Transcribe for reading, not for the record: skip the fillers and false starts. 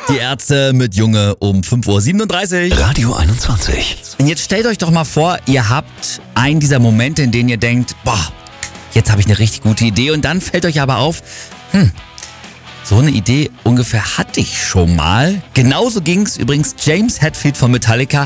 Die Ärzte mit Junge um 5:37 Uhr. Radio 21. Und jetzt stellt euch doch mal vor, ihr habt einen dieser Momente, in denen ihr denkt, boah, jetzt habe ich eine richtig gute Idee. Und dann fällt euch aber auf, so eine Idee ungefähr hatte ich schon mal. Genauso ging es übrigens James Hetfield von Metallica